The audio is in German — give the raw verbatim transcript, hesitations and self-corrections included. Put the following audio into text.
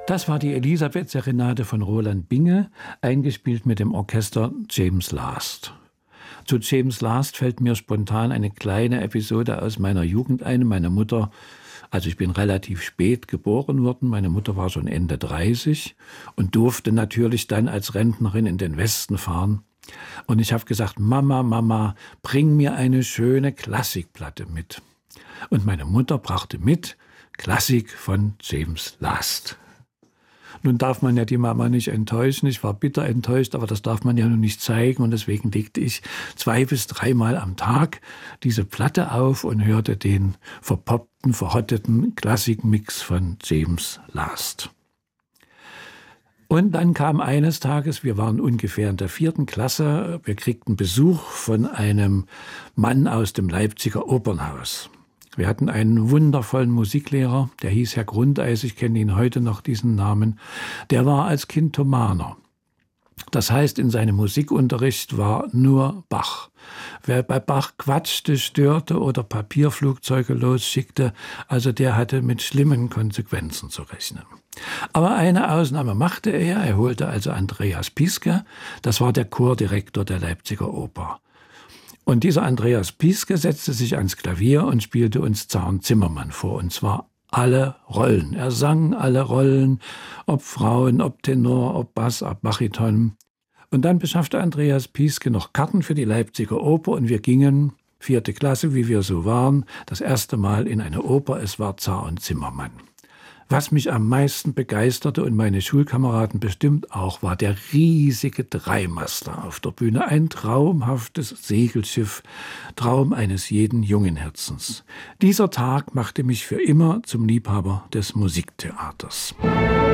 Das war die Elisabeth-Serenade von Roland Binge, eingespielt mit dem Orchester James Last. Zu James Last fällt mir spontan eine kleine Episode aus meiner Jugend ein. Meine Mutter, also ich bin relativ spät geboren worden, meine Mutter war schon Ende dreißig und durfte natürlich dann als Rentnerin in den Westen fahren. Und ich habe gesagt, Mama, Mama, bring mir eine schöne Klassikplatte mit. Und meine Mutter brachte mit Klassik von James Last. Nun darf man ja die Mama nicht enttäuschen. Ich war bitter enttäuscht, aber das darf man ja nun nicht zeigen. Und deswegen legte ich zwei bis dreimal am Tag diese Platte auf und hörte den verpoppten, verhotteten Klassikmix von James Last. Und dann kam eines Tages, wir waren ungefähr in der vierten Klasse, wir kriegten Besuch von einem Mann aus dem Leipziger Opernhaus. Wir hatten einen wundervollen Musiklehrer, der hieß Herr Grundeis, ich kenne ihn heute noch, diesen Namen. Der war als Kind Thomaner. Das heißt, in seinem Musikunterricht war nur Bach. Wer bei Bach quatschte, störte oder Papierflugzeuge losschickte, also der hatte mit schlimmen Konsequenzen zu rechnen. Aber eine Ausnahme machte er, er holte also Andreas Pieske, das war der Chordirektor der Leipziger Oper. Und dieser Andreas Pieske setzte sich ans Klavier und spielte uns Zaren Zimmermann vor, und zwar alle Rollen. Er sang alle Rollen, ob Frauen, ob Tenor, ob Bass, ob Bariton. Und dann beschaffte Andreas Pieske noch Karten für die Leipziger Oper und wir gingen, vierte Klasse, wie wir so waren, das erste Mal in eine Oper, es war Zaren Zimmermann. Was mich am meisten begeisterte und meine Schulkameraden bestimmt auch, war der riesige Dreimaster auf der Bühne. Ein traumhaftes Segelschiff, Traum eines jeden jungen Herzens. Dieser Tag machte mich für immer zum Liebhaber des Musiktheaters.